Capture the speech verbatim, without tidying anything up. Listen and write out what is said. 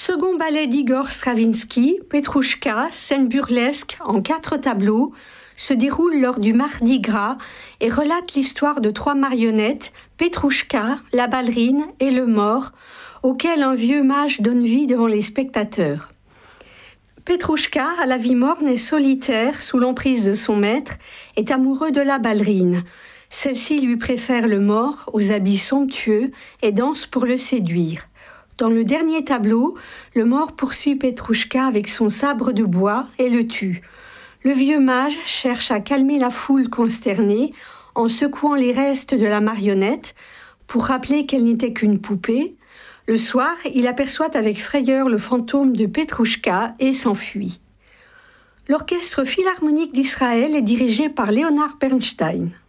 Second ballet d'Igor Stravinsky, Petrouchka, scène burlesque en quatre tableaux, se déroule lors du Mardi Gras et relate l'histoire de trois marionnettes, Petrouchka, la ballerine et le mort, auquel un vieux mage donne vie devant les spectateurs. Petrouchka, à la vie morne et solitaire, sous l'emprise de son maître, est amoureux de la ballerine. Celle-ci lui préfère le mort aux habits somptueux et danse pour le séduire. Dans le dernier tableau, le mort poursuit Petrouchka avec son sabre de bois et le tue. Le vieux mage cherche à calmer la foule consternée en secouant les restes de la marionnette pour rappeler qu'elle n'était qu'une poupée. Le soir, il aperçoit avec frayeur le fantôme de Petrouchka et s'enfuit. L'Orchestre philharmonique d'Israël est dirigé par Leonard Bernstein.